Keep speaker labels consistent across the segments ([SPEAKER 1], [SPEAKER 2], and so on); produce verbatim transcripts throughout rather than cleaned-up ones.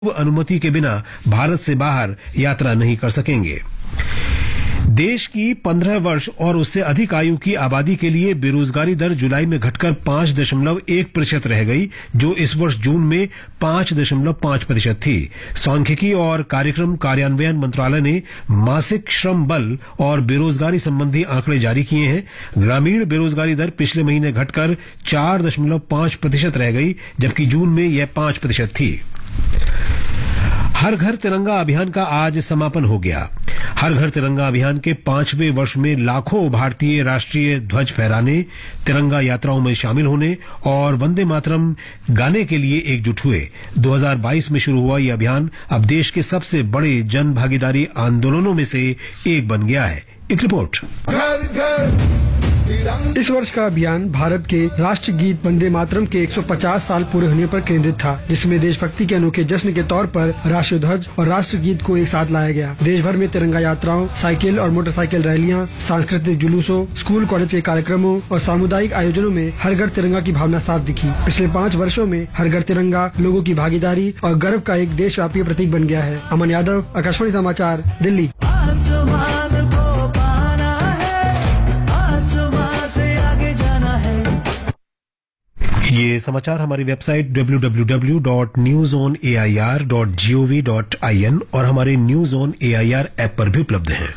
[SPEAKER 1] अनुमति के बिना भारत से बाहर यात्रा नहीं कर सकेंगे। देश की पंद्रह वर्ष और उससे अधिक आयु की आबादी के लिए बेरोजगारी दर जुलाई में घटकर पांच दशमलव एक प्रतिशत रह गई, जो इस वर्ष जून में पांच दशमलव पांच प्रतिशत थी। सांख्यिकी और कार्यक्रम कार्यान्वयन मंत्रालय ने मासिक श्रम बल और बेरोजगारी संबंधी आंकड़े जारी किए हैं। ग्रामीण बेरोजगारी दर पिछले महीने घटकर चार दशमलव पांच प्रतिशत रह गई, जबकि जून में यह पांच प्रतिशत थी। हर घर तिरंगा अभियान का आज समापन हो गया। हर घर तिरंगा अभियान के पांचवें वर्ष में लाखों भारतीय राष्ट्रीय ध्वज फहराने, तिरंगा यात्राओं में शामिल होने और वंदे मातरम गाने के लिए एकजुट हुए। दो हज़ार बाईस में शुरू हुआ यह अभियान अब देश के सबसे बड़े जन भागीदारी आंदोलनों में से एक बन गया है। एक रिपोर्ट।
[SPEAKER 2] घर घर इस वर्ष का अभियान भारत के राष्ट्रगीत वंदे मातरम के एक सौ पचास साल पूरे होने पर केंद्रित था, जिसमें देशभक्ति के अनोखे जश्न के तौर पर राष्ट्रीय ध्वज और राष्ट्रगीत को एक साथ लाया गया। देश भर में तिरंगा यात्राओं, साइकिल और मोटरसाइकिल रैलियां, सांस्कृतिक जुलूसों, स्कूल कॉलेज के कार्यक्रमों और सामुदायिक आयोजनों में हर घर तिरंगा की भावना साफ दिखी। पिछले पाँच वर्षों में हर घर तिरंगा लोगों की भागीदारी और गर्व का एक देशव्यापी प्रतीक बन गया है। अमन यादव, आकाशवाणी समाचार, दिल्ली।
[SPEAKER 1] ये समाचार हमारी website W W W dot news on A I R dot G O V dot I N और हमारे news on A I R app पर भी उपलब्ध हैं।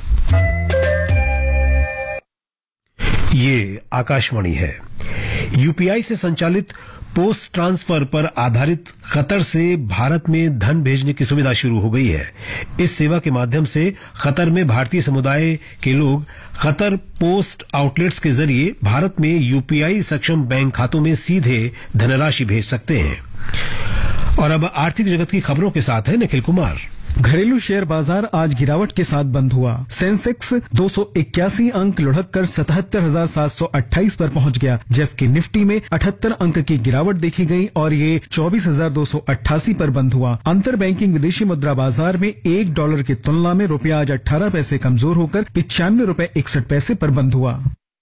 [SPEAKER 1] ये आकाशवाणी है। यूपीआई से संचालित पोस्ट ट्रांसफर पर आधारित कतर से भारत में धन भेजने की सुविधा शुरू हो गई है। इस सेवा के माध्यम से कतर में भारतीय समुदाय के लोग कतर पोस्ट आउटलेट्स के जरिए भारत में यूपीआई सक्षम बैंक खातों में सीधे धनराशि भेज सकते हैं। और अब आर्थिक जगत की खबरों के साथ है निखिल कुमार।
[SPEAKER 3] घरेलू शेयर बाजार आज गिरावट के साथ बंद हुआ। सेंसेक्स दो सौ इक्यासी अंक लुढ़क कर सतहत्तर हजार सात सौ अट्ठाईस पर पहुंच गया, जबकि निफ्टी में अठहत्तर अंक की गिरावट देखी गई और ये चौबीस हजार दो सौ अट्ठासी पर बंद हुआ। अंतर बैंकिंग विदेशी मुद्रा बाजार में एक डॉलर की तुलना में रुपया आज अठारह पैसे कमजोर होकर पिचानवे रुपए इकसठ पैसे पर बंद हुआ।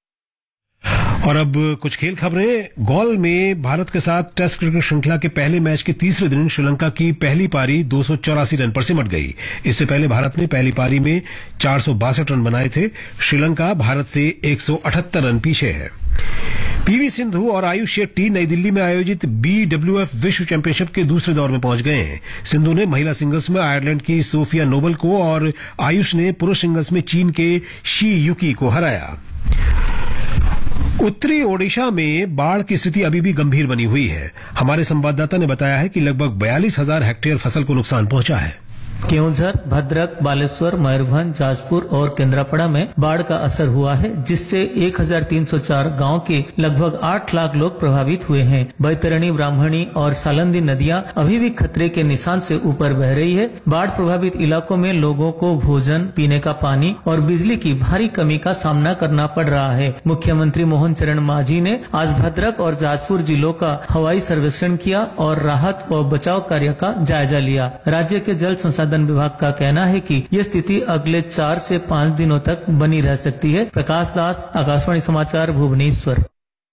[SPEAKER 1] और अब कुछ खेल खबरें। गॉल में भारत के साथ टेस्ट क्रिकेट श्रृंखला के पहले मैच के तीसरे दिन श्रीलंका की पहली पारी दो सौ चौरासी रन पर सिमट गई। इससे पहले भारत ने पहली पारी में चार सौ बासठ रन बनाए थे। श्रीलंका भारत से एक सौ अठहत्तर रन पीछे है। पीवी सिंधु और आयुष शेट्टी नई दिल्ली में आयोजित बी डब्ल्यू एफ विश्व चैंपियनशिप के दूसरे दौर में पहुंच गए हैं। सिंधु ने महिला सिंगल्स में आयरलैंड की सोफिया नोबल को और आयुष ने पुरुष सिंगल्स में चीन के शी युकी को हराया। उत्तरी ओडिशा में बाढ़ की स्थिति अभी भी गंभीर बनी हुई है। हमारे संवाददाता ने बताया है कि लगभग बयालीस हजार हेक्टेयर फसल को नुकसान पहुंचा है।
[SPEAKER 4] केवंझर, भद्रक, बालेश्वर, मयूरभंज, जाजपुर और केंद्रापड़ा में बाढ़ का असर हुआ है, जिससे एक हजार तीन सौ चार गांव के लगभग आठ लाख लोग प्रभावित हुए हैं। बैतरणी, ब्राह्मणी और सालंदी नदियां अभी भी खतरे के निशान से ऊपर बह रही है। बाढ़ प्रभावित इलाकों में लोगों को भोजन, पीने का पानी और बिजली की भारी कमी का सामना करना पड़ रहा है। मुख्यमंत्री मोहन चरण मांझी ने आज भद्रक और जाजपुर जिलों का हवाई सर्वेक्षण किया और राहत और बचाव कार्य का जायजा लिया। राज्य के जल संसाधन विभाग का कहना है कि यह स्थिति अगले चार से पाँच दिनों तक बनी रह सकती है। प्रकाश दास, आकाशवाणी समाचार, भुवनेश्वर।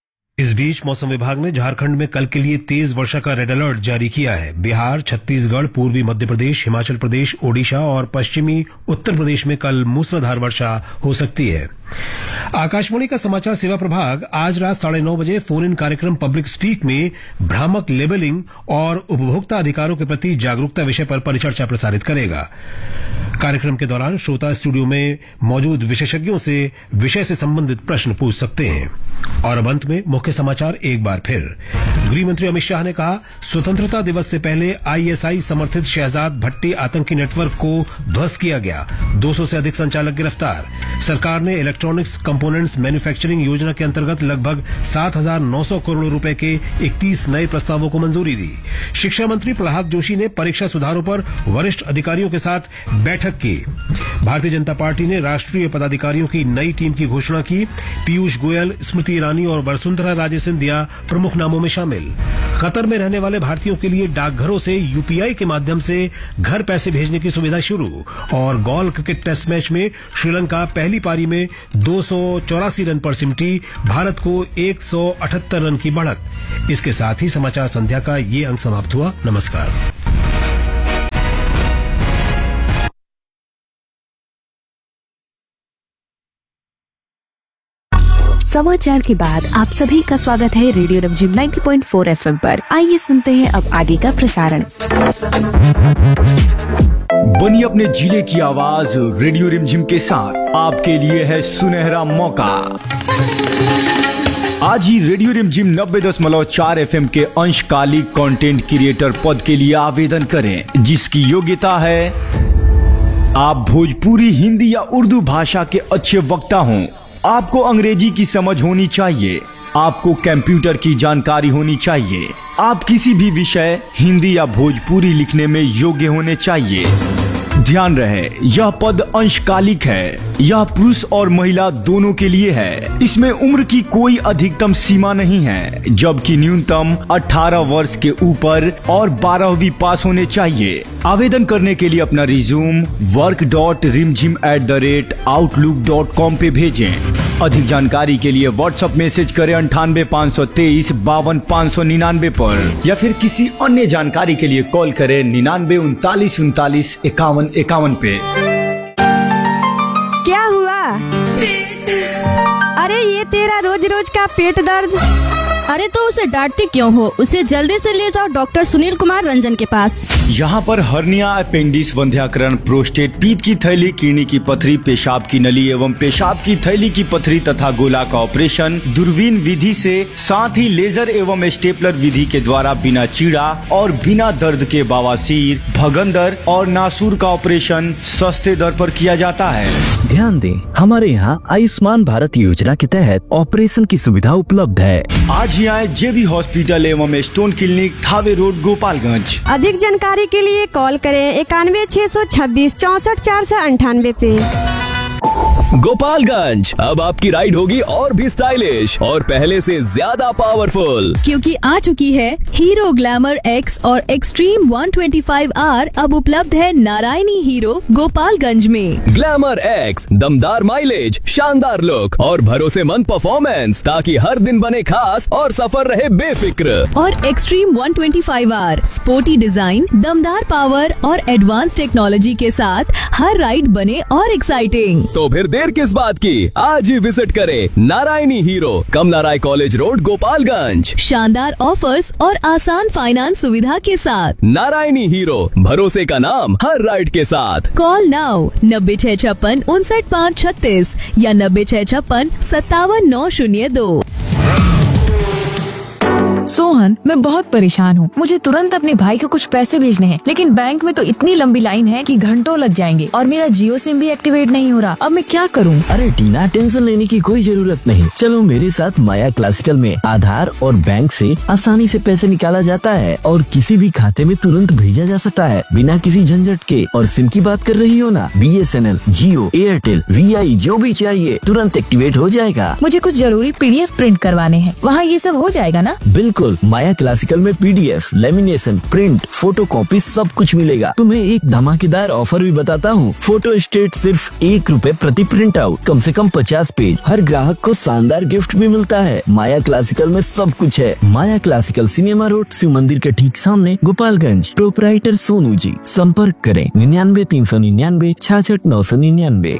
[SPEAKER 1] इस बीच मौसम विभाग ने झारखंड में कल के लिए तेज वर्षा का रेड अलर्ट जारी किया है। बिहार, छत्तीसगढ़, पूर्वी मध्य प्रदेश, हिमाचल प्रदेश, ओडिशा और पश्चिमी उत्तर प्रदेश में कल मूसलाधार वर्षा हो सकती है। आकाशवाणी का समाचार सेवा प्रभाग आज रात साढ़े नौ बजे फोन इन कार्यक्रम पब्लिक स्पीक में भ्रामक लेबलिंग और उपभोक्ता अधिकारों के प्रति जागरूकता विषय पर परिचर्चा प्रसारित करेगा। कार्यक्रम के दौरान श्रोता स्टूडियो में मौजूद विशेषज्ञों से विषय से संबंधित प्रश्न पूछ सकते हैं। और अब अंत में मुख्य समाचार एक बार फिर। गृह मंत्री अमित शाह ने कहा, स्वतंत्रता दिवस से पहले आई एस आई समर्थित शहजाद भट्टी आतंकी नेटवर्क को ध्वस्त किया गया। दो सौ से अधिक संचालक गिरफ्तार। सरकार ने इलेक्ट्रॉनिक्स कंपोनेंट्स मैन्युफैक्चरिंग योजना के अंतर्गत लगभग सात हजार नौ सौ करोड़ रुपए के इकतीस नए प्रस्तावों को मंजूरी दी। शिक्षा मंत्री प्रहलाद जोशी ने परीक्षा सुधारों पर वरिष्ठ अधिकारियों के साथ बैठक की। भारतीय जनता पार्टी ने राष्ट्रीय पदाधिकारियों की नई टीम की घोषणा की। पीयूष गोयल, स्मृति ईरानी और वसुंधरा राजे सिंधिया प्रमुख नामों में शामिल। कतर में रहने वाले भारतीयों के लिए डाकघरों से यूपीआई के माध्यम से घर पैसे भेजने की सुविधा शुरू। और गॉल क्रिकेट टेस्ट मैच में श्रीलंका पहली पारी में दो सौ चौरासी रन पर सिमटी, भारत को एक सौ अठहत्तर रन की बढ़त। इसके साथ ही समाचार संध्या का ये अंक समाप्त हुआ। नमस्कार।
[SPEAKER 5] समाचार के बाद आप सभी का स्वागत है रेडियो रिमझिम नब्बे पॉइंट चार एफएम पर। आइए सुनते हैं अब आगे का प्रसारण।
[SPEAKER 6] बनी अपने जिले की आवाज रेडियो रिमझिम के साथ आपके लिए है सुनहरा मौका। आज ही रेडियो रिमझिम नब्बे दशमलव चार एफ एम के अंशकालिक कंटेंट क्रिएटर पद के लिए आवेदन करें, जिसकी योग्यता है आप भोजपुरी, हिंदी या उर्दू भाषा के अच्छे वक्ता हों। आपको अंग्रेजी की समझ होनी चाहिए। आपको कंप्यूटर की जानकारी होनी चाहिए। आप किसी भी विषय हिंदी या भोजपुरी लिखने में योग्य होने चाहिए। ध्यान रहे, यह पद अंशकालिक है। यह पुरुष और महिला दोनों के लिए है। इसमें उम्र की कोई अधिकतम सीमा नहीं है, जबकि न्यूनतम अठारह वर्ष के ऊपर और बारहवीं पास होने चाहिए। आवेदन करने के लिए अपना रिज्यूम वर्क डॉट रिमझिम at the rate outlook dot com पे भेजें। अधिक जानकारी के लिए व्हाट्सएप मैसेज करें अंठानवे पाँच सौ तेईस बावन पाँच सौ निन्यानवे पर, या फिर किसी अन्य जानकारी के लिए कॉल करें निन्यानवे उनतालीस उनतालीस इक्यावन इक्यावन पे।
[SPEAKER 7] क्या हुआ? अरे ये तेरा रोज रोज का पेट दर्द।
[SPEAKER 8] अरे तो उसे डांटती क्यों हो? उसे जल्दी से ले जाओ डॉक्टर सुनील कुमार रंजन के पास।
[SPEAKER 6] यहाँ पर हर्निया, अपेंडिक्स, वंध्याकरण, प्रोस्टेट, पीत की थैली, किडनी की पथरी, पेशाब की नली एवं पेशाब की थैली की पथरी तथा गोला का ऑपरेशन दूरबीन विधि से, साथ ही लेजर एवं स्टेपलर विधि के द्वारा बिना चीड़ा और बिना दर्द के बवासीर, भगंदर और नासूर का ऑपरेशन सस्ते दर पर किया जाता है।
[SPEAKER 9] ध्यान दें, हमारे यहाँ आयुष्मान भारत योजना के तहत ऑपरेशन की सुविधा उपलब्ध है।
[SPEAKER 6] आज ही आए जेबी हॉस्पिटल एवं stone clinic, Thawe road, Gopalganj.
[SPEAKER 7] अधिक जानकारी के लिए कॉल करें इक्यानवे छह सौ छब्बीस चौसठ चार सौ अंठानवे पे।
[SPEAKER 10] गोपालगंज, अब आपकी राइड होगी और भी स्टाइलिश और पहले से ज्यादा पावरफुल,
[SPEAKER 11] क्योंकि आ चुकी है हीरो ग्लैमर एक्स और एक्सट्रीम एक सौ पच्चीस आर। अब उपलब्ध है नारायणी हीरो गोपालगंज में।
[SPEAKER 10] ग्लैमर एक्स, दमदार माइलेज, शानदार लुक और भरोसेमंद परफॉर्मेंस, ताकि हर दिन बने खास और सफर रहे बेफिक्र।
[SPEAKER 11] और एक्सट्रीम एक सौ पच्चीस आर, स्पोर्टी डिजाइन, दमदार पावर और एडवांस टेक्नोलॉजी के साथ हर राइड बने और एक्साइटिंग।
[SPEAKER 10] तो फिर देर किस बात की, आज ही विजिट करें नारायणी हीरो, कमला राय कॉलेज रोड, गोपालगंज।
[SPEAKER 11] शानदार ऑफर्स और आसान फाइनेंस सुविधा के साथ।
[SPEAKER 10] नारायणी हीरो, भरोसे का नाम हर राइड के साथ।
[SPEAKER 11] कॉल नाउ नब्बे छह छप्पन उनसठ पाँच छत्तीस या नब्बे छह छप्पन सत्तावन नौ शून्य दो।
[SPEAKER 12] सोहन, मैं बहुत परेशान हूँ। मुझे तुरंत अपने भाई को कुछ पैसे भेजने हैं, लेकिन बैंक में तो इतनी लंबी लाइन है कि घंटों लग जाएंगे और मेरा जियो सिम भी एक्टिवेट नहीं हो रहा। अब मैं क्या करूँ?
[SPEAKER 9] अरे टीना, टेंशन लेने की कोई जरूरत नहीं। चलो मेरे साथ माया क्लासिकल में आधार और बैंक से आसानी से पैसे निकाला जाता है और किसी भी खाते में तुरंत भेजा जा सकता है बिना किसी झंझट के। और सिम की बात कर रही हो ना, B S N L, Jio, Airtel, we आई, जो भी चाहिए तुरंत एक्टिवेट हो जाएगा।
[SPEAKER 12] मुझे कुछ जरूरी पी डी एफ प्रिंट करवाने हैं, वहाँ ये सब हो जाएगा ना?
[SPEAKER 9] बिल्कुल, माया क्लासिकल में P D F, lamination, print, photo copy सब कुछ मिलेगा। तुम्हें एक धमाकेदार ऑफर भी बताता हूँ। फोटो स्टेट सिर्फ एक रुपए प्रति प्रिंट आउट, कम से कम पचास पेज। हर ग्राहक को शानदार गिफ्ट भी मिलता है। माया क्लासिकल में सब कुछ है। माया क्लासिकल, सिनेमा रोड, शिव मंदिर के ठीक सामने, गोपालगंज। प्रोपराइटर सोनू जी। संपर्क करें निन्यानवे तीन सौ निन्यानवे छाछठ नौ सौ निन्यानवे।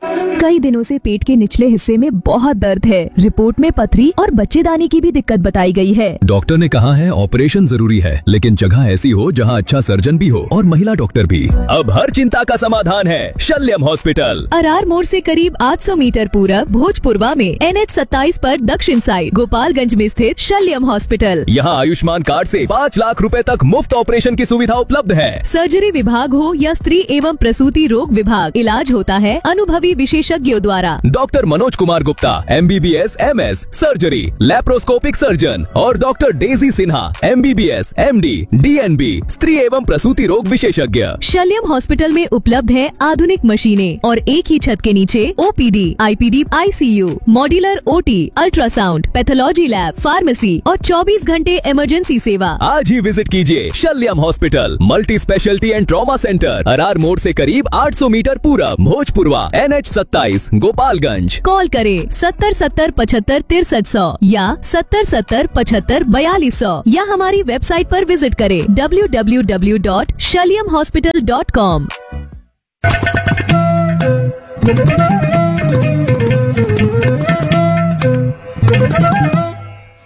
[SPEAKER 11] कई दिनों से पेट के निचले हिस्से में बहुत दर्द है। रिपोर्ट में पथरी और बच्चेदानी की भी दिक्कत बताई गई है।
[SPEAKER 10] डॉक्टर ने कहा है ऑपरेशन जरूरी है, लेकिन जगह ऐसी हो जहां अच्छा सर्जन भी हो और महिला डॉक्टर भी। अब हर चिंता का समाधान है शल्यम हॉस्पिटल।
[SPEAKER 11] अरार मोड़ से करीब आठ सौ मीटर पूरब, भोजपुरवा में, एन एच सत्ताईस पर दक्षिण साइड, गोपालगंज में स्थित शल्यम हॉस्पिटल।
[SPEAKER 10] यहाँ आयुष्मान कार्ड से पाँच लाख रुपए तक मुफ्त ऑपरेशन की सुविधा उपलब्ध है।
[SPEAKER 11] सर्जरी विभाग हो या स्त्री एवं प्रसूति रोग विभाग, इलाज होता है अनुभवी विशेषज्ञों द्वारा।
[SPEAKER 10] Doctor Manoj Kumar Gupta, M B B S, M S, surgery, laparoscopic surgeon, और doctor Daisy Sinha, M B B S, M D, D N B, स्त्री एवं प्रसूति रोग विशेषज्ञ।
[SPEAKER 11] शल्यम हॉस्पिटल में उपलब्ध है आधुनिक मशीनें और एक ही छत के नीचे O P D, I P D, I C you, modular O T, ultrasound, pathology lab, pharmacy और चौबीस घंटे इमरजेंसी सेवा।
[SPEAKER 10] आज ही विजिट कीजिए शल्यम hospital, multi speciality and trauma centre, Arar मोड़ से करीब आठ सौ मीटर पूरब, भोजपुरवा, एन एच सत्ताईस, गोपालगंज।
[SPEAKER 11] कॉल करें सत्तर सत्तर पचहत्तर तिरसठ सौ या सत्तर सत्तर पचहत्तर बयालीस सौ या हमारी वेबसाइट पर विजिट करें W W W dot शल्यम hospital dot com.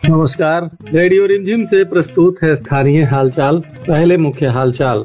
[SPEAKER 13] नमस्कार, रेडियो रिमझिम से प्रस्तुत है स्थानीय हालचाल। पहले मुख्य हालचाल।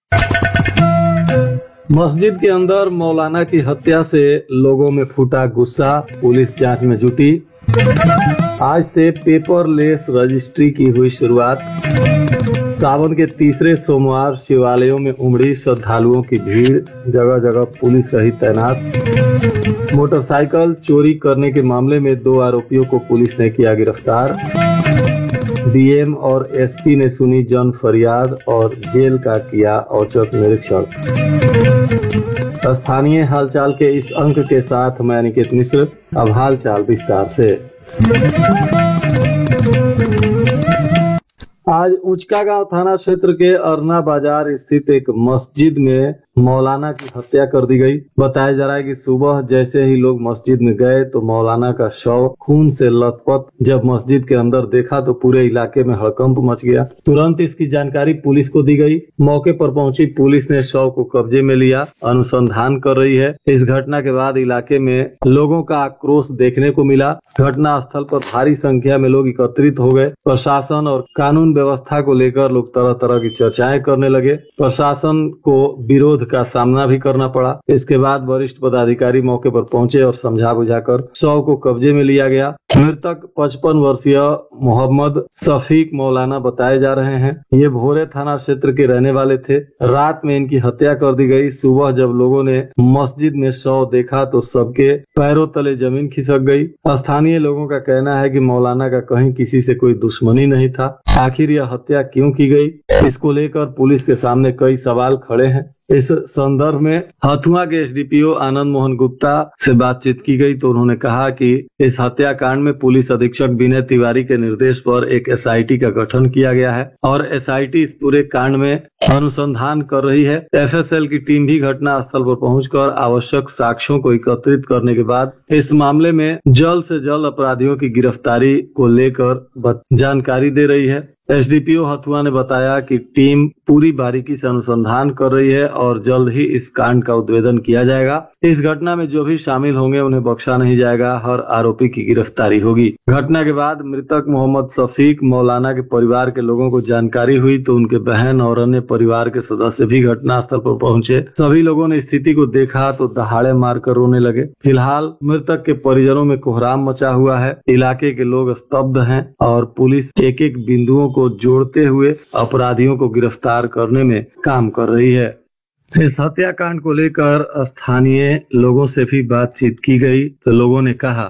[SPEAKER 13] मस्जिद के अंदर मौलाना की हत्या से लोगों में फूटा गुस्सा, पुलिस जांच में जुटी। आज से पेपरलेस रजिस्ट्री की हुई शुरुआत। सावन के तीसरे सोमवार शिवालयों में उमड़ी श्रद्धालुओं की भीड़, जगह जगह पुलिस रही तैनात। मोटरसाइकिल चोरी करने के मामले में दो आरोपियों को पुलिस ने किया गिरफ्तार। डीएम और एसपी ने सुनी जन फरियाद और जेल का किया औचक निरीक्षण। स्थानीय हालचाल के इस अंक के साथ मैं अनिकेत मिश्र। अब हालचाल विस्तार से। आज ऊंचकागांव थाना क्षेत्र के अरना बाजार स्थित एक मस्जिद में मौलाना की हत्या कर दी गई। बताया जा रहा है कि सुबह जैसे ही लोग मस्जिद में गए तो मौलाना का शव खून से लथपथ जब मस्जिद के अंदर देखा तो पूरे इलाके में हड़कंप मच गया। तुरंत इसकी जानकारी पुलिस को दी गई। मौके पर पहुंची पुलिस ने शव को कब्जे में लिया, अनुसंधान कर रही है। इस घटना के बाद इलाके में लोगों का आक्रोश देखने को मिला। घटना स्थल पर भारी संख्या में लोग एकत्रित हो गए। प्रशासन और कानून व्यवस्था को लेकर लोग तरह तरह की चर्चाएं करने लगे। प्रशासन को विरोध का सामना भी करना पड़ा। इसके बाद वरिष्ठ पदाधिकारी मौके पर पहुंचे और समझा बुझाकर शव को कब्जे में लिया गया। मृतक पचपन वर्षीय मोहम्मद शफीक मौलाना बताए जा रहे हैं। ये भोरे थाना क्षेत्र के रहने वाले थे। रात में इनकी हत्या कर दी गई। सुबह जब लोगों ने मस्जिद में शव देखा तो सबके पैरों तले जमीन खिसक गई। स्थानीय लोगों का कहना है कि मौलाना का कहीं किसी से कोई दुश्मनी नहीं था। आखिर यह हत्या क्यों की गई, इसको लेकर पुलिस के सामने कई सवाल खड़े हैं। इस संदर्भ में हथुआ के एसडीपीओ आनंद मोहन गुप्ता से बातचीत की गई तो उन्होंने कहा कि इस हत्याकांड में पुलिस अधीक्षक विनय तिवारी के निर्देश पर एक एसआईटी का गठन किया गया है और एसआईटी इस पूरे कांड में अनुसंधान कर रही है। एफएसएल की टीम भी घटना स्थल पर पहुंचकर आवश्यक साक्ष्यों को एकत्रित करने के बाद इस मामले में जल्द से जल्द अपराधियों की गिरफ्तारी को लेकर जानकारी दे रही है। एसडीपीओ हथुआ ने बताया कि टीम पूरी बारीकी से अनुसंधान कर रही है और जल्द ही इस कांड का उद्भेदन किया जाएगा। इस घटना में जो भी शामिल होंगे उन्हें बख्शा नहीं जाएगा। हर आरोपी की गिरफ्तारी होगी। घटना के बाद मृतक मोहम्मद शफीक मौलाना के परिवार के लोगों को जानकारी हुई तो उनके बहन और अन्य परिवार के सदस्य भी घटना स्थल पर पहुंचे। सभी लोगों ने स्थिति को देखा तो दहाड़े मारकर रोने लगे। फिलहाल मृतक के परिजनों में कोहराम मचा हुआ है। इलाके के लोग स्तब्ध हैं और पुलिस एक एक बिंदुओं को जोड़ते हुए अपराधियों को गिरफ्तार करने में काम कर रही है। इस हत्याकांड को लेकर स्थानीय लोगों से भी बातचीत की गई तो लोगों ने कहा,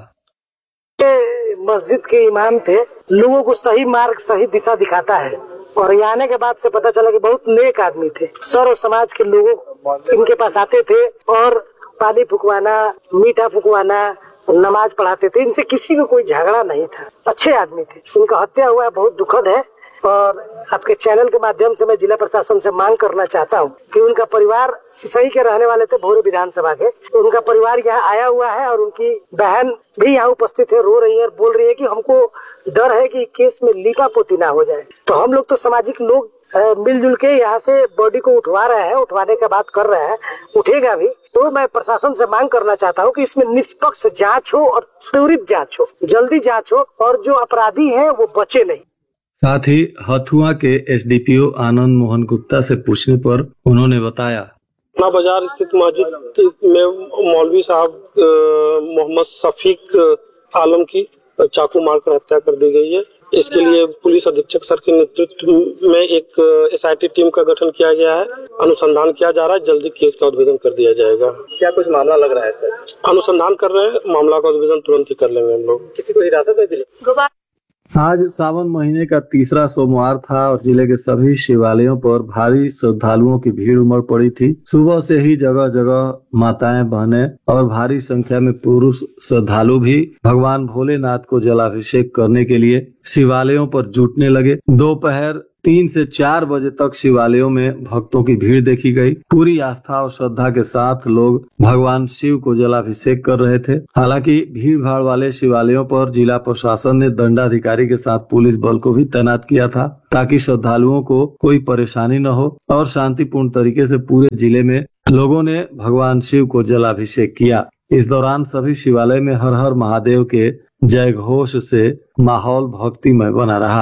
[SPEAKER 14] मस्जिद के इमाम थे, लोगों को सही मार्ग सही दिशा दिखाता है और यहाँ आने के बाद से पता चला कि बहुत नेक आदमी थे। सर्व समाज के लोग इनके पास आते थे और पानी फुकवाना, मीठा फुकवाना, नमाज पढ़ाते थे। इनसे किसी को कोई झगड़ा नहीं था। अच्छे आदमी थे। इनका हत्या हुआ है, बहुत दुखद है और आपके चैनल के माध्यम से मैं जिला प्रशासन से मांग करना चाहता हूँ कि उनका परिवार सिसई के रहने वाले थे, भोरे विधानसभा के। तो उनका परिवार यहाँ आया हुआ है और उनकी बहन भी यहाँ उपस्थित है, रो रही है और बोल रही है कि हमको डर है कि केस में लीपा पोती ना हो जाए। तो हम लोग तो सामाजिक लोग मिलजुल के यहाँ से बॉडी को उठवा रहे हैं, उठवाने का बात कर रहे हैं, उठेगा भी। तो मैं प्रशासन से मांग करना चाहता हूँ कि इसमें निष्पक्ष जांच हो और त्वरित जांच हो, जल्दी जांच हो और जो अपराधी हैं वो बचे नहीं।
[SPEAKER 13] साथ ही हथुआ के एसडीपीओ आनंद मोहन गुप्ता से पूछने पर उन्होंने बताया,
[SPEAKER 15] ना बाजार स्थित मस्जिद में मौलवी साहब मोहम्मद शफीक आलम की चाकू मारकर हत्या कर दी गई है। इसके लिए पुलिस अधीक्षक सर के नेतृत्व में एक एसआईटी टीम का गठन किया गया है। अनुसंधान किया जा रहा है, जल्दी केस का उद्भेदन कर दिया जाएगा।
[SPEAKER 16] क्या कुछ मामला लग रहा है सर?
[SPEAKER 15] अनुसंधान कर रहे हैं, मामला का उद्भेदन तुरंत ही कर लेंगे हम लोग।
[SPEAKER 16] किसी को हिरासत में दिले?
[SPEAKER 13] आज सावन महीने का तीसरा सोमवार था और जिले के सभी शिवालयों पर भारी श्रद्धालुओं की भीड़ उमड़ पड़ी थी। सुबह से ही जगह जगह माताएं, बहनें और भारी संख्या में पुरुष श्रद्धालु भी भगवान भोलेनाथ को जलाभिषेक करने के लिए शिवालयों पर जुटने लगे। दोपहर तीन से चार बजे तक शिवालयों में भक्तों की भीड़ देखी गई। पूरी आस्था और श्रद्धा के साथ लोग भगवान शिव को जलाभिषेक कर रहे थे। हालांकि भीड़ भाड़ वाले शिवालयों पर जिला प्रशासन ने दंडाधिकारी के साथ पुलिस बल को भी तैनात किया था ताकि श्रद्धालुओं को कोई परेशानी न हो और शांतिपूर्ण तरीके से पूरे जिले में लोगों ने भगवान शिव को जलाभिषेक किया। इस दौरान सभी शिवालय में हर हर महादेव के जय घोष से माहौल भक्तिमय बना रहा।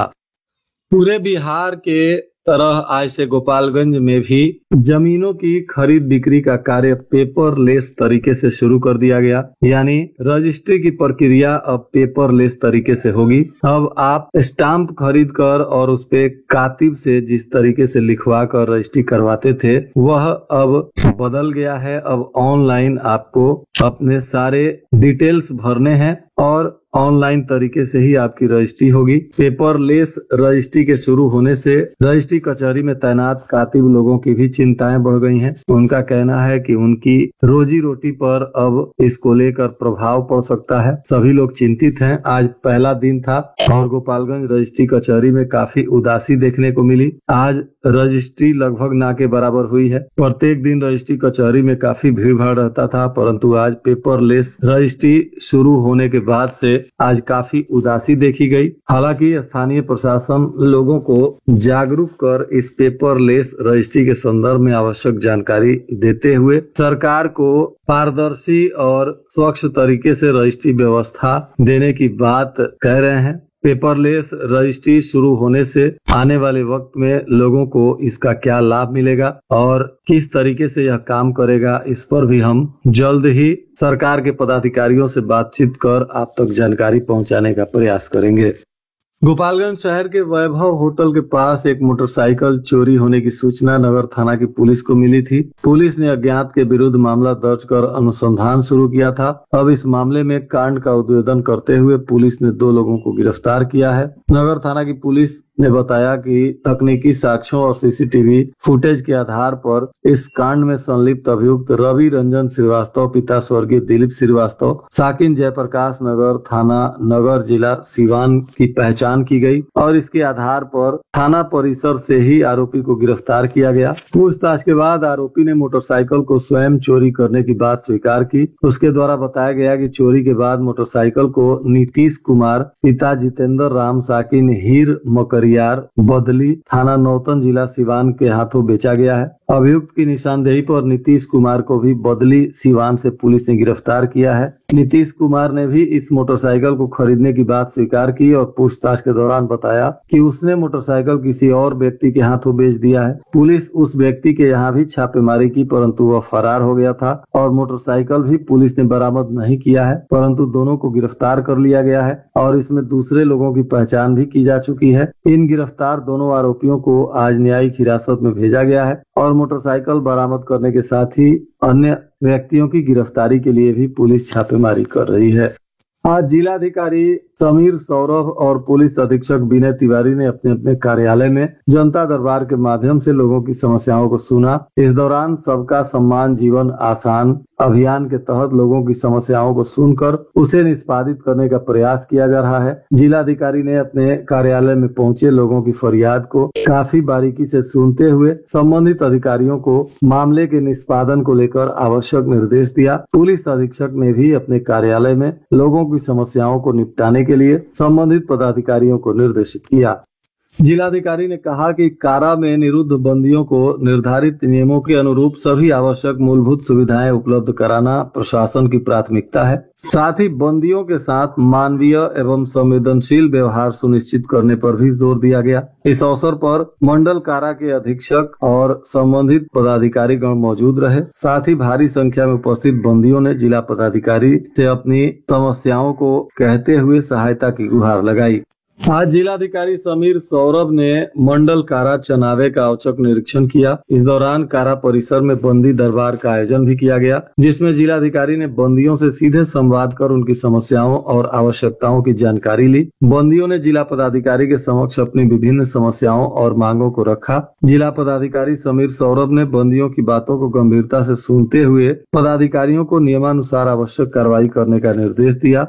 [SPEAKER 13] पूरे बिहार के तरह आज से गोपालगंज में भी जमीनों की खरीद बिक्री का कार्य पेपरलेस तरीके से शुरू कर दिया गया, यानी रजिस्ट्री की प्रक्रिया अब पेपरलेस तरीके से होगी। अब आप स्टाम्प खरीद कर और उस पे कातिब से जिस तरीके से लिखवा कर रजिस्ट्री करवाते थे वह अब बदल गया है। अब ऑनलाइन आपको अपने सारे डिटेल्स भरने हैं और ऑनलाइन तरीके से ही आपकी रजिस्ट्री होगी। पेपरलेस रजिस्ट्री के शुरू होने से रजिस्ट्री कचहरी में तैनात कातिब लोगों की भी चिंताएं बढ़ गई हैं। उनका कहना है कि उनकी रोजी रोटी पर अब इसको लेकर प्रभाव पड़ सकता है। सभी लोग चिंतित हैं। आज पहला दिन था और गोपालगंज रजिस्ट्री कचहरी में काफी उदासी देखने को मिली। आज रजिस्ट्री लगभग ना के बराबर हुई है। प्रत्येक दिन रजिस्ट्री कचहरी में काफी भीड़ भाड़ रहता था, परंतु आज पेपरलेस रजिस्ट्री शुरू होने के बाद से आज काफी उदासी देखी गई। हालांकि स्थानीय प्रशासन लोगों को जागरूक कर इस पेपरलेस रजिस्ट्री के संदर्भ में आवश्यक जानकारी देते हुए सरकार को पारदर्शी और स्वच्छ तरीके से रजिस्ट्री व्यवस्था देने की बात कह रहे हैं। पेपरलेस रजिस्ट्री शुरू होने से आने वाले वक्त में लोगों को इसका क्या लाभ मिलेगा और किस तरीके से यह काम करेगा, इस पर भी हम जल्द ही सरकार के पदाधिकारियों से बातचीत कर आप तक जानकारी पहुंचाने का प्रयास करेंगे। गोपालगंज शहर के वैभव होटल के पास एक मोटरसाइकिल चोरी होने की सूचना नगर थाना की पुलिस को मिली थी। पुलिस ने अज्ञात के विरुद्ध मामला दर्ज कर अनुसंधान शुरू किया था। अब इस मामले में कांड का उद्भेदन करते हुए पुलिस ने दो लोगों को गिरफ्तार किया है। नगर थाना की पुलिस ने बताया कि तकनीकी साक्ष्यों और सीसीटीवी फुटेज के आधार पर इस कांड में संलिप्त अभियुक्त रवि रंजन श्रीवास्तव पिता स्वर्गीय दिलीप श्रीवास्तव साकिन जयप्रकाश नगर थाना नगर जिला सिवान की पहचान की गई और इसके आधार पर थाना परिसर से ही आरोपी को गिरफ्तार किया गया। पूछताछ के बाद आरोपी ने मोटरसाइकिल को स्वयं चोरी करने की बात स्वीकार की। उसके द्वारा बताया गया कि चोरी के बाद मोटरसाइकिल को नीतीश कुमार पिता जितेंद्र राम साकिन हीर मकरियार बदली थाना नौतन जिला सिवान के हाथों बेचा गया है। अभियुक्त की निशानदेही पर नीतीश कुमार को भी बदली सिवान से पुलिस ने गिरफ्तार किया है। नीतीश कुमार ने भी इस मोटरसाइकिल को खरीदने की बात स्वीकार की और पूछताछ के दौरान बताया कि उसने मोटरसाइकिल किसी और व्यक्ति के हाथों बेच दिया है। पुलिस उस व्यक्ति के यहाँ भी छापेमारी की, परंतु वह फरार हो गया था और मोटरसाइकिल भी पुलिस ने बरामद नहीं किया है, परंतु दोनों को गिरफ्तार कर लिया गया है और इसमें दूसरे लोगों की पहचान भी की जा चुकी है। इन गिरफ्तार दोनों आरोपियों को आज न्यायिक हिरासत में भेजा गया है और मोटरसाइकिल बरामद करने के साथ ही अन्य व्यक्तियों की गिरफ्तारी के लिए भी पुलिस छापेमारी कर रही है। आज जिलाधिकारी समीर सौरभ और पुलिस अधीक्षक विनय तिवारी ने अपने अपने कार्यालय में जनता दरबार के माध्यम से लोगों की समस्याओं को सुना। इस दौरान सबका सम्मान जीवन आसान अभियान के तहत लोगों की समस्याओं को सुनकर उसे निष्पादित करने का प्रयास किया जा रहा है। जिलाधिकारी ने अपने कार्यालय में पहुंचे लोगों की फरियाद को काफी बारीकी से सुनते हुए संबंधित अधिकारियों को मामले के निष्पादन को लेकर आवश्यक निर्देश दिया। पुलिस अधीक्षक ने भी अपने कार्यालय में लोगों की समस्याओं को निपटाने के लिए संबंधित पदाधिकारियों को निर्देशित किया। जिलाधिकारी ने कहा कि कारा में निरुद्ध बंदियों को निर्धारित नियमों के अनुरूप सभी आवश्यक मूलभूत सुविधाएं उपलब्ध कराना प्रशासन की प्राथमिकता है। साथ ही बंदियों के साथ मानवीय एवं संवेदनशील व्यवहार सुनिश्चित करने पर भी जोर दिया गया। इस अवसर पर मंडल कारा के अधीक्षक और संबंधित पदाधिकारी गण मौजूद रहे। साथ ही भारी संख्या में उपस्थित बंदियों ने जिला पदाधिकारी से अपनी समस्याओं को कहते हुए सहायता की गुहार लगाई। आज जिलाधिकारी समीर सौरभ ने मंडल कारा चनावे का औचक निरीक्षण किया। इस दौरान कारा परिसर में बंदी दरबार का आयोजन भी किया गया, जिसमें जिलाधिकारी ने बंदियों से सीधे संवाद कर उनकी समस्याओं और आवश्यकताओं की जानकारी ली। बंदियों ने जिला पदाधिकारी के समक्ष अपनी विभिन्न समस्याओं और मांगों को रखा। जिला पदाधिकारी समीर सौरभ ने बंदियों की बातों को गंभीरता से सुनते हुए पदाधिकारियों को नियमानुसार आवश्यक कार्रवाई करने का निर्देश दिया।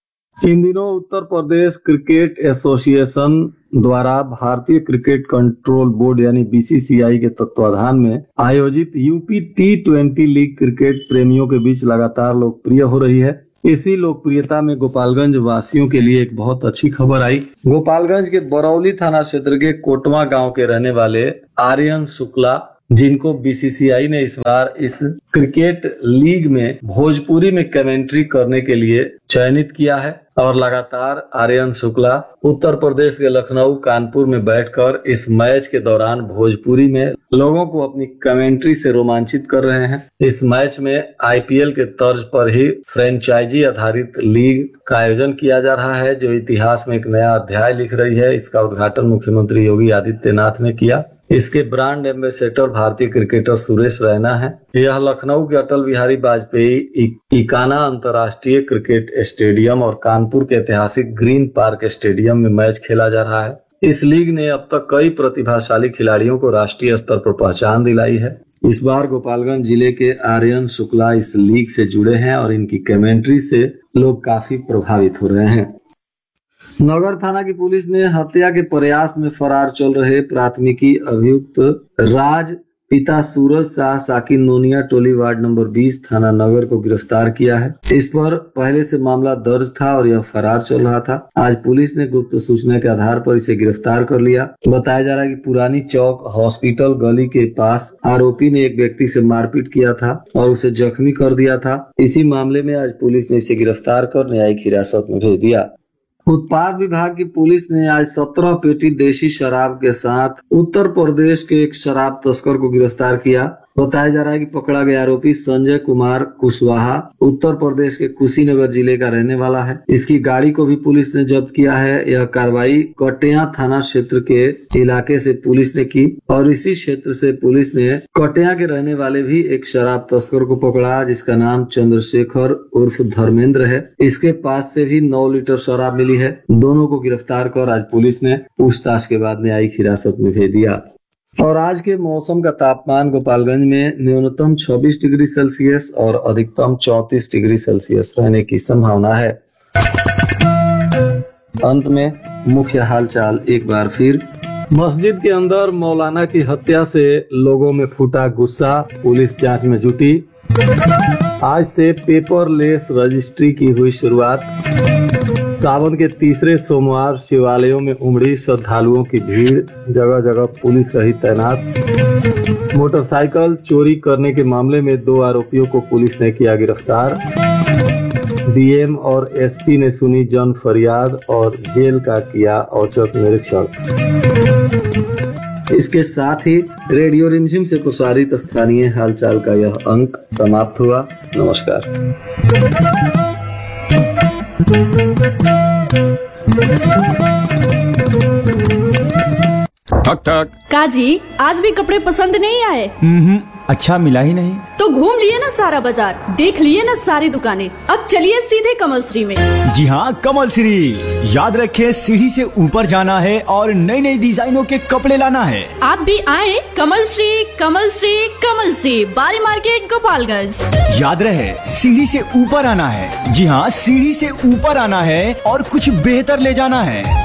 [SPEAKER 13] इन दिनों उत्तर प्रदेश क्रिकेट एसोसिएशन द्वारा भारतीय क्रिकेट कंट्रोल बोर्ड यानी बीसीसीआई के तत्वाधान में आयोजित UP T twenty league cricket प्रेमियों के बीच लगातार लोकप्रिय हो रही है। इसी लोकप्रियता में गोपालगंज वासियों के लिए एक बहुत अच्छी खबर आई। गोपालगंज के बरौली थाना क्षेत्र के कोटवा गांव के रहने वाले आर्यन शुक्ला जिनको बीसीसीआई ने इस बार इस क्रिकेट लीग में भोजपुरी में कमेंट्री करने के लिए चयनित किया है। और लगातार आर्यन शुक्ला उत्तर प्रदेश के लखनऊ कानपुर में बैठकर इस मैच के दौरान भोजपुरी में लोगों को अपनी कमेंट्री से रोमांचित कर रहे हैं। इस मैच में आईपीएल के तर्ज पर ही फ्रेंचाइजी आधारित लीग का आयोजन किया जा रहा है, जो इतिहास में एक नया अध्याय लिख रही है। इसका उद्घाटन मुख्यमंत्री योगी आदित्यनाथ ने किया। इसके ब्रांड एम्बेसडर भारतीय क्रिकेटर सुरेश रैना है। यह लखनऊ के अटल बिहारी वाजपेयी इकाना अंतर्राष्ट्रीय क्रिकेट स्टेडियम और कानपुर के ऐतिहासिक ग्रीन पार्क स्टेडियम में मैच खेला जा रहा है। इस लीग ने अब तक कई प्रतिभाशाली खिलाड़ियों को राष्ट्रीय स्तर पर पहचान दिलाई है। इस बार गोपालगंज जिले के आर्यन शुक्ला इस लीग से जुड़े हैं और इनकी कमेंट्री से लोग काफी प्रभावित हो रहे हैं। नगर थाना की पुलिस ने हत्या के प्रयास में फरार चल रहे प्राथमिकी अभियुक्त राज पिता सूरज शाह साकिन नोनिया टोली वार्ड नंबर बीस थाना नगर को गिरफ्तार किया है। इस पर पहले से मामला दर्ज था और यह फरार चल रहा था। आज पुलिस ने गुप्त सूचना के आधार पर इसे गिरफ्तार कर लिया। बताया जा रहा है कि पुरानी चौक हॉस्पिटल गली के पास आरोपी ने एक व्यक्ति से मारपीट किया था और उसे जख्मी कर दिया था। इसी मामले में आज पुलिस ने इसे गिरफ्तार कर न्यायिक हिरासत में भेज दिया। उत्पाद विभाग की पुलिस ने आज सत्रह पेटी देशी शराब के साथ उत्तर प्रदेश के एक शराब तस्कर को गिरफ्तार किया। बताया जा रहा है कि पकड़ा गया आरोपी संजय कुमार कुशवाहा उत्तर प्रदेश के कुशीनगर जिले का रहने वाला है। इसकी गाड़ी को भी पुलिस ने जब्त किया है। यह कार्रवाई कटिया थाना क्षेत्र के इलाके से पुलिस ने की और इसी क्षेत्र से पुलिस ने कटिया के रहने वाले भी एक शराब तस्कर को पकड़ा, जिसका नाम चंद्रशेखर उर्फ धर्मेंद्र है। इसके पास से भी नौ लीटर शराब मिली है। दोनों को गिरफ्तार कर आज पुलिस ने पूछताछ के बाद न्यायिक हिरासत में भेज दिया। और आज के मौसम का तापमान गोपालगंज में न्यूनतम छब्बीस डिग्री सेल्सियस और अधिकतम चौंतीस डिग्री सेल्सियस रहने की संभावना है। अंत में मुख्य हालचाल एक बार फिर। मस्जिद के अंदर मौलाना की हत्या से लोगों में फूटा गुस्सा, पुलिस जांच में जुटी। आज से पेपरलेस रजिस्ट्री की हुई शुरुआत। सावन के तीसरे सोमवार शिवालयों में उमड़ी श्रद्धालुओं की भीड़, जगह जगह पुलिस रही तैनात। मोटरसाइकिल चोरी करने के मामले में दो आरोपियों को पुलिस ने किया गिरफ्तार। डीएम और एसपी ने सुनी जन फरियाद और जेल का किया औचक निरीक्षण। इसके साथ ही रेडियो रिमझिम से प्रसारित स्थानीय हालचाल का यह अंक समाप्त हुआ। नमस्कार।
[SPEAKER 17] ठक ठक।
[SPEAKER 8] काजी, आज भी कपड़े पसंद नहीं आए?
[SPEAKER 6] हम्म, अच्छा मिला ही नहीं।
[SPEAKER 8] तो घूम लिए ना सारा बाजार, देख लिए ना सारी दुकानें, अब चलिए सीधे कमल श्री में।
[SPEAKER 6] जी हाँ, कमल श्री। याद रखें, सीढ़ी से ऊपर जाना है और नई नई डिजाइनों के कपड़े लाना है।
[SPEAKER 8] आप भी आए कमल श्री, कमल श्री, कमल श्री, बारी मार्केट गोपालगंज।
[SPEAKER 6] याद रहे, सीढ़ी से ऊपर आना है। जी हाँ, सीढ़ी से ऊपर आना है और कुछ बेहतर ले जाना है।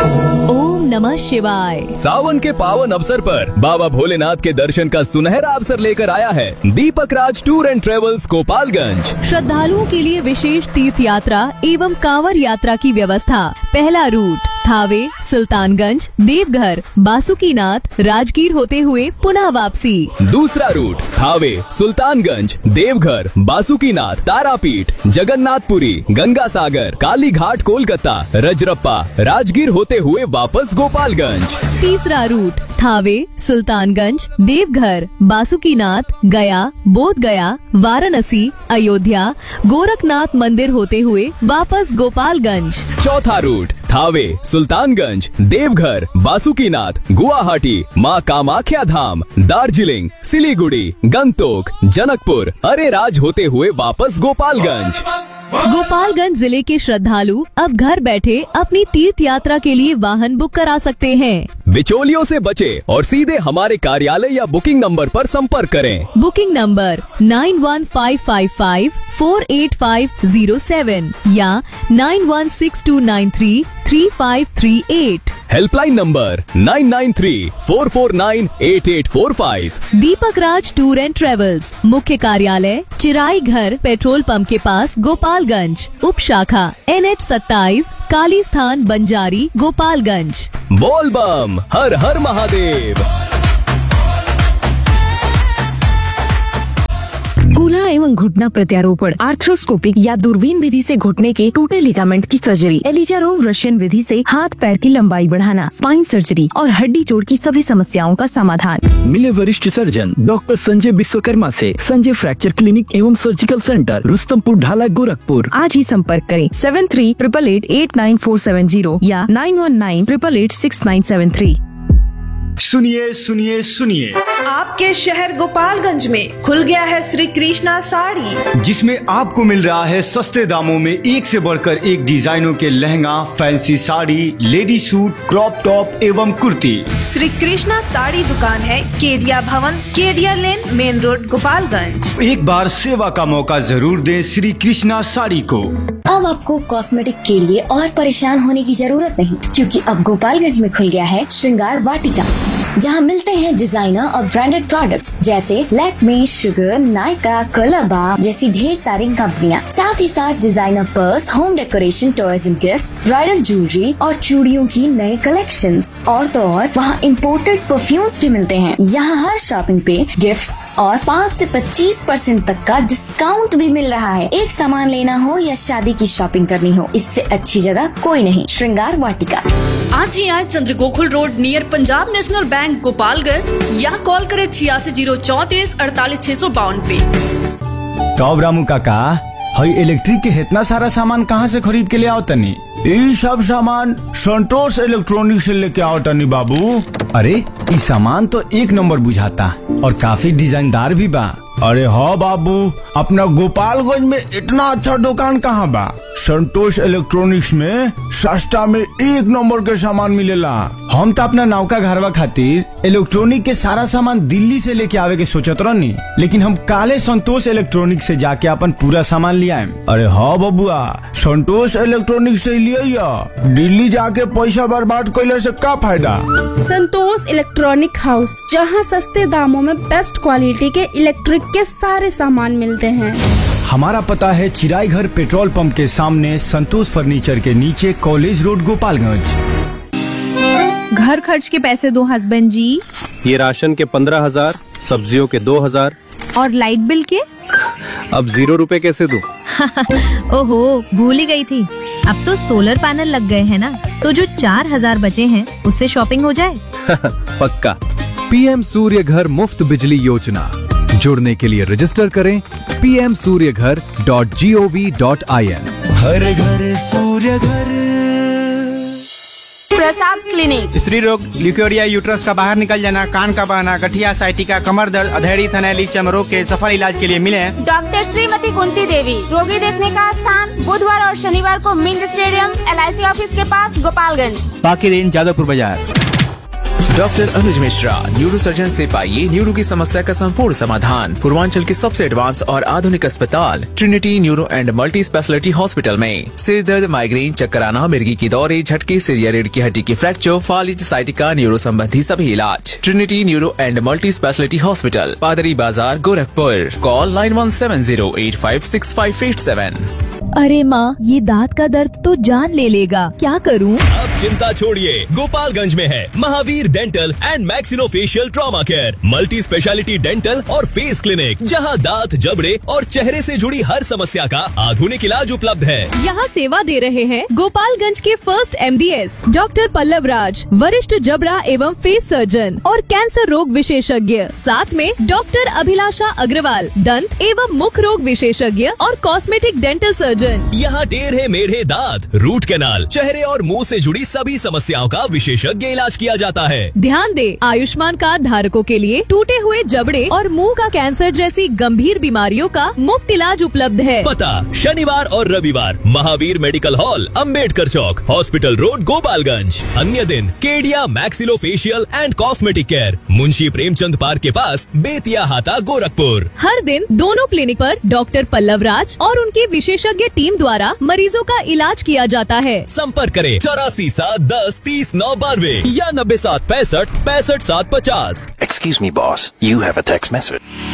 [SPEAKER 11] ओम नमः शिवाय।
[SPEAKER 10] सावन के पावन अवसर पर बाबा भोलेनाथ के दर्शन का सुनहरा अवसर लेकर आया है दीपक राज टूर एंड ट्रेवल्स गोपालगंज।
[SPEAKER 11] श्रद्धालुओं के लिए विशेष तीर्थ यात्रा एवं कांवर यात्रा की व्यवस्था। पहला रूट थावे, सुल्तानगंज, देवघर, बासुकीनाथ, राजगीर होते हुए पुनः वापसी।
[SPEAKER 10] दूसरा रूट थावे, सुल्तानगंज, देवघर, बासुकीनाथ, तारापीठ, जगन्नाथपुरी, गंगा सागर, काली घाट, कोलकाता, रजरप्पा, राजगीर होते हुए वापस गोपालगंज।
[SPEAKER 11] तीसरा रूट थावे, सुल्तानगंज, देवघर, बासुकीनाथ, गया, बोध गया, वाराणसी, अयोध्या, गोरखनाथ मंदिर होते हुए वापस गोपालगंज।
[SPEAKER 10] चौथा रूट थावे, सुल्तानगंज, देवघर, बासुकीनाथ, गुवाहाटी, माँ कामाख्या धाम, दार्जिलिंग, सिलीगुड़ी, गंगटोक, जनकपुर, अरेराज होते हुए वापस गोपालगंज।
[SPEAKER 11] गोपालगंज जिले के श्रद्धालु अब घर बैठे अपनी तीर्थ यात्रा के लिए वाहन बुक करा सकते हैं।
[SPEAKER 10] बिचौलियों से बचे और सीधे हमारे कार्यालय या बुकिंग नंबर पर संपर्क करें।
[SPEAKER 11] Booking number nine one five five five four eight five zero seven या nine one six to nine three three five three eight.
[SPEAKER 10] Helpline number nine nine three four four nine eight eight four five.
[SPEAKER 11] Deepak Raj tour and travels, मुख्य कार्यालय चिराई घर, petrol pump के पास, गोपालगंज। उप शाखा N H सत्ताईस, काली स्थान, बंजारी, गोपालगंज।
[SPEAKER 10] बोल बम, हर हर महादेव।
[SPEAKER 12] एवं घुटना प्रत्यारोपण, आर्थ्रोस्कोपिक या दूरबीन विधि से घुटने के टूटे लिगामेंट की सर्जरी, एलिजारोव रशियन विधि से हाथ पैर की लंबाई बढ़ाना, स्पाइन सर्जरी और हड्डी जोड़ की सभी समस्याओं का समाधान।
[SPEAKER 9] मिले वरिष्ठ सर्जन डॉक्टर संजय विश्वकर्मा से संजय फ्रैक्चर क्लिनिक एवं सर्जिकल सेंटर, रुस्तमपुर ढाला, गोरखपुर।
[SPEAKER 12] आज ही संपर्क करें seven three triple eight eight nine four seven zero या nine one nine triple eight six nine seven three.
[SPEAKER 6] सुनिए सुनिए सुनिए,
[SPEAKER 17] आपके शहर गोपालगंज में खुल गया है श्री कृष्णा साड़ी,
[SPEAKER 6] जिसमें आपको मिल रहा है सस्ते दामों में एक से बढ़कर एक डिजाइनों के lehenga, fancy sari, lady suit, crop top एवं कुर्ती।
[SPEAKER 17] श्री कृष्णा साड़ी दुकान है केडिया भवन, केडिया लेन, मेन रोड, गोपालगंज।
[SPEAKER 6] एक बार सेवा का मौका जरूर दें श्री कृष्णा साड़ी को।
[SPEAKER 18] अब आपको कॉस्मेटिक के लिए और परेशान होने की जरूरत नहीं, क्योंकि अब गोपालगंज में खुल गया है श्रृंगार वाटिका, जहां मिलते हैं डिजाइनर और ब्रांडेड प्रोडक्ट्स जैसे लैक्मे, शुगर, नायका, कलरबा जैसी ढेर सारी कंपनियां। साथ ही साथ designer purse, home decoration, toys and gifts, bridal jewellery और चूड़ियों की नए कलेक्शंस। और तो और वहां इम्पोर्टेड परफ्यूम्स भी मिलते हैं। यहाँ हर शॉपिंग पे गिफ्ट्स और पाँच से पच्चीस परसेंट तक का डिस्काउंट भी मिल रहा है। एक सामान लेना हो या शादी की शॉपिंग करनी हो, इससे अच्छी जगह कोई नहीं। श्रृंगार वाटिका।
[SPEAKER 17] आज ही आए चंद्रगोकुल road near Punjab national bank, Gopalganj, या कॉल करे छियासी जीरो चौतीस अड़तालीस छह सौ बावन पे।
[SPEAKER 6] तो रामू काका, हई इलेक्ट्रिक के इतना सारा सामान कहाँ से खरीद के ले आओ तनी? ये सब सामान संतोष इलेक्ट्रॉनिक से लेके आओ तनी बाबू। अरे ये सामान तो एक नंबर बुझाता और काफी डिजाइनदार भी बा। अरे हाँ बाबू, अपना गोपालगंज में इतना अच्छा दुकान कहाँ बा? संतोष इलेक्ट्रॉनिक्स में सस्ता में एक नंबर के सामान मिलेला। हम तो अपना नौका घरवा खातिर इलेक्ट्रॉनिक के सारा सामान दिल्ली से लेके आवे के सोचत रहनी, लेकिन हम काले संतोष इलेक्ट्रॉनिक से जाके अपन पूरा सामान ले आए। अरे हाँ बबुआ, संतोष इलेक्ट्रॉनिक से लिया, दिल्ली जाके पैसा बर्बाद कैले से का फायदा।
[SPEAKER 19] संतोष इलेक्ट्रॉनिक हाउस, जहां सस्ते दामों में बेस्ट क्वालिटी के इलेक्ट्रिक के सारे सामान मिलते हैं।
[SPEAKER 6] हमारा पता है चिराई घर पेट्रोल पंप के सामने, संतोष फर्नीचर के नीचे, कॉलेज रोड, गोपालगंज।
[SPEAKER 20] घर खर्च के पैसे दो हस्बैंड जी।
[SPEAKER 21] ये राशन के पंद्रह हजार, सब्जियों के दो हजार
[SPEAKER 20] और लाइट बिल के?
[SPEAKER 21] अब जीरो रुपए कैसे दूं?
[SPEAKER 11] ओहो, भूल ही गई थी। अब तो सोलर पैनल लग गए हैं ना, तो जो चार हजार बचे हैं उससे शॉपिंग हो जाए।
[SPEAKER 22] पक्का। पीएम सूर्य घर मुफ्त बिजली योजना, जुड़ने के लिए रजिस्टर करें पी एम सूर्य घर dot G O V dot I N.
[SPEAKER 23] हर घर सूर्य घर।
[SPEAKER 24] प्रसाद क्लिनिक।
[SPEAKER 25] स्त्री रोग, ल्यूकेरिया, यूट्रस का बाहर निकल जाना, कान का बहना, गठिया, साइटिका, कमर दर्द, अधेड़ी, थनैली, चर्म रोग के सफल इलाज के लिए मिले हैं
[SPEAKER 24] डॉक्टर श्रीमती कुंती देवी। रोगी देखने का स्थान बुधवार और शनिवार को Ming stadium, L I C office के पास, गोपालगंज।
[SPEAKER 25] बाकी दिन जादवपुर बाजार।
[SPEAKER 26] डॉक्टर अनुज मिश्रा, न्यूरो सर्जन से पाइए न्यूरो की समस्या का संपूर्ण समाधान। पूर्वांचल के सबसे एडवांस और आधुनिक अस्पताल Trinity neuro and multi speciality hospital में सिर दर्द, माइग्रेन, चक्कर आना, मिर्गी की दौरे, झटके, सिर या रीढ़ की हड्डी की फ्रैक्चर, फालिज, साइटिका, न्यूरो संबंधी सभी इलाज। Trinity neuro and multi speciality hospital, पादरी बाजार, Gorakhpur. Call nine one seven zero eight five six five eight seven.
[SPEAKER 11] अरे माँ, ये दांत का दर्द तो जान ले लेगा, क्या करूँ?
[SPEAKER 10] अब चिंता छोड़िए, गोपालगंज में है Mahavir dental and maxillofacial trauma care, multi speciality dental और फेस क्लिनिक, जहां दांत, जबड़े और चेहरे से जुड़ी हर समस्या का आधुनिक इलाज उपलब्ध है।
[SPEAKER 11] यहाँ सेवा दे रहे हैं गोपालगंज के first M D S doctor Pallav राज, वरिष्ठ जबड़ा एवं फेस सर्जन और कैंसर रोग विशेषज्ञ। साथ में डॉक्टर अभिलाषा अग्रवाल, दंत एवं मुख रोग विशेषज्ञ और कॉस्मेटिक डेंटल सर्जन।
[SPEAKER 10] यहाँ टेढ़े मेढ़े दांत, रूट कैनाल, चेहरे और मुंह से जुड़ी सभी समस्याओं का विशेषज्ञ इलाज किया जाता है।
[SPEAKER 11] ध्यान दे, आयुष्मान कार्ड धारकों के लिए टूटे हुए जबड़े और मुंह का कैंसर जैसी गंभीर बीमारियों का मुफ्त इलाज उपलब्ध है।
[SPEAKER 10] पता शनिवार और रविवार महावीर मेडिकल हॉल, अंबेडकर चौक, हॉस्पिटल रोड, गोपालगंज। अन्य दिन Kedia maxillofacial and cosmetic care, Munshi Premchand park के पास, बेतिया हाता, गोरखपुर।
[SPEAKER 11] हर दिन दोनों क्लिनिक पर डॉक्टर पल्लव राज और उनके विशेषज्ञ टीम द्वारा मरीजों का इलाज किया जाता है।
[SPEAKER 10] संपर्क करें चौरासी सात दस तीस नौ बानवे या नब्बे सात पैंसठ पैंसठ सात पचास।
[SPEAKER 27] Excuse me, boss. You have a text message.